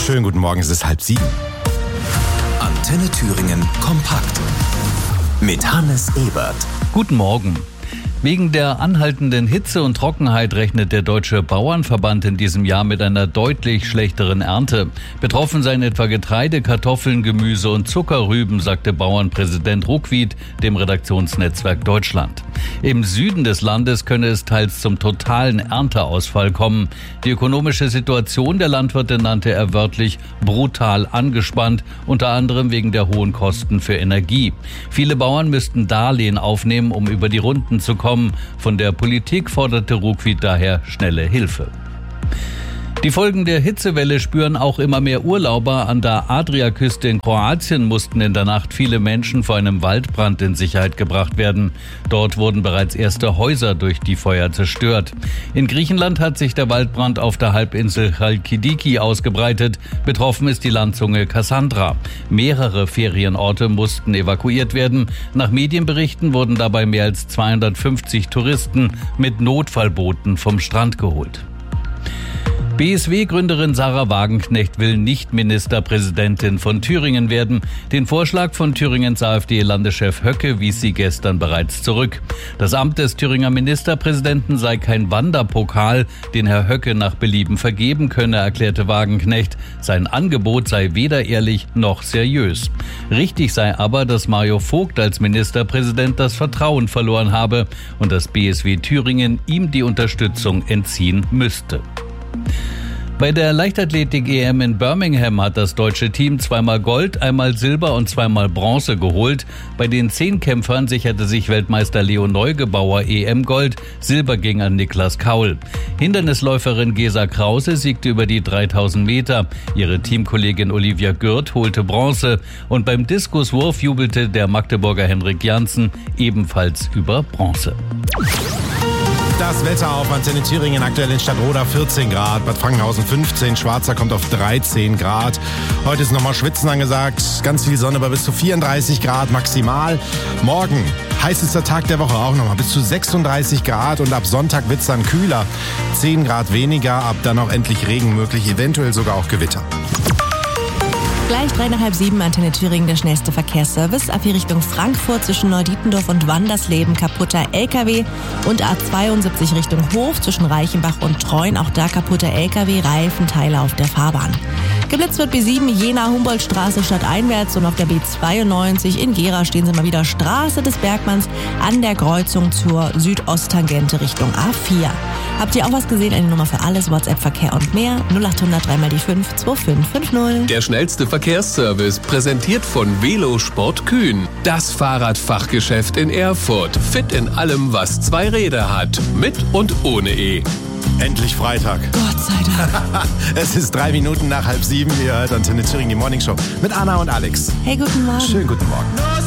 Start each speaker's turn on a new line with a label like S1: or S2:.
S1: Schönen guten Morgen, es ist 6:30.
S2: Antenne Thüringen kompakt mit Hannes Ebert.
S3: Guten Morgen. Wegen der anhaltenden Hitze und Trockenheit rechnet der Deutsche Bauernverband in diesem Jahr mit einer deutlich schlechteren Ernte. Betroffen seien etwa Getreide, Kartoffeln, Gemüse und Zuckerrüben, sagte Bauernpräsident Ruckwied dem Redaktionsnetzwerk Deutschland. Im Süden des Landes könne es teils zum totalen Ernteausfall kommen. Die ökonomische Situation der Landwirte nannte er wörtlich brutal angespannt, unter anderem wegen der hohen Kosten für Energie. Viele Bauern müssten Darlehen aufnehmen, um über die Runden zu kommen. Von der Politik forderte Ruckwied daher schnelle Hilfe. Die Folgen der Hitzewelle spüren auch immer mehr Urlauber. An der Adriaküste in Kroatien mussten in der Nacht viele Menschen vor einem Waldbrand in Sicherheit gebracht werden. Dort wurden bereits erste Häuser durch die Feuer zerstört. In Griechenland hat sich der Waldbrand auf der Halbinsel Chalkidiki ausgebreitet. Betroffen ist die Landzunge Kassandra. Mehrere Ferienorte mussten evakuiert werden. Nach Medienberichten wurden dabei mehr als 250 Touristen mit Notfallbooten vom Strand geholt. BSW-Gründerin Sahra Wagenknecht will nicht Ministerpräsidentin von Thüringen werden. Den Vorschlag von Thüringens AfD-Landeschef Höcke wies sie gestern bereits zurück. Das Amt des Thüringer Ministerpräsidenten sei kein Wanderpokal, den Herr Höcke nach Belieben vergeben könne, erklärte Wagenknecht. Sein Angebot sei weder ehrlich noch seriös. Richtig sei aber, dass Mario Vogt als Ministerpräsident das Vertrauen verloren habe und dass BSW Thüringen ihm die Unterstützung entziehen müsste. Bei der Leichtathletik-EM in Birmingham hat das deutsche Team zweimal Gold, einmal Silber und zweimal Bronze geholt. Bei den 10 Kämpfern sicherte sich Weltmeister Leo Neugebauer EM-Gold. Silber ging an Niklas Kaul. Hindernisläuferin Gesa Krause siegte über die 3000 Meter. Ihre Teamkollegin Olivia Gürt holte Bronze. Und beim Diskuswurf jubelte der Magdeburger Henrik Janssen ebenfalls über Bronze.
S1: Das Wetter auf Antenne Thüringen, aktuell in Stadtroda 14 Grad, Bad Frankenhausen 15, Schwarza kommt auf 13 Grad. Heute ist nochmal Schwitzen angesagt, ganz viel Sonne bei bis zu 34 Grad maximal. Morgen, heißester Tag der Woche, auch nochmal bis zu 36 Grad und ab Sonntag wird es dann kühler. 10 Grad weniger, ab dann auch endlich Regen möglich, eventuell sogar auch Gewitter.
S4: Gleich 6:30, Antenne Thüringen, der schnellste Verkehrsservice. Ab hier Richtung Frankfurt zwischen Neudietendorf und Wandersleben kaputter LKW. Und A72 Richtung Hof zwischen Reichenbach und Treuen. Auch da kaputter LKW, Reifenteile auf der Fahrbahn. Geblitzt wird B7 Jena-Humboldtstraße stadteinwärts und auf der B92 in Gera stehen Sie mal wieder Straße des Bergmanns an der Kreuzung zur Südosttangente Richtung A4. Habt ihr auch was gesehen? Eine Nummer für alles, WhatsApp, Verkehr und mehr. 0800 3x5 2550.
S2: Der schnellste Verkehrsservice, präsentiert von Velosport Kühn. Das Fahrradfachgeschäft in Erfurt. Fit in allem, was 2 Räder hat. Mit und ohne E.
S1: Endlich Freitag.
S4: Gott sei Dank.
S1: Es ist 3 Minuten nach 6:30. Ihr hört Antenne Thüringen, die Morningshow mit Anna und Alex.
S4: Hey, guten Morgen.
S1: Schönen guten Morgen.